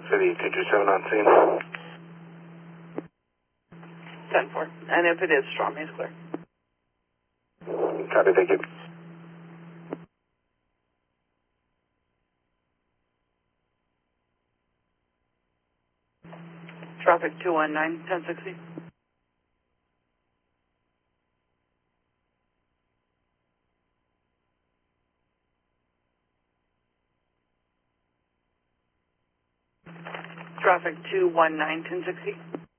City 227 on scene. 10-4. And if it is storm, he's clear. Copy, thank you. Traffic 219, 1060. Traffic 219, 1060.